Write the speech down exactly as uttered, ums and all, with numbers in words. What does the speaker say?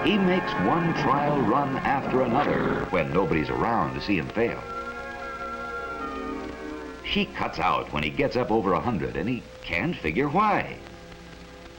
He makes one trial run after another when nobody's around to see him fail. She cuts out when he gets up over a hundred, and he can't figure why.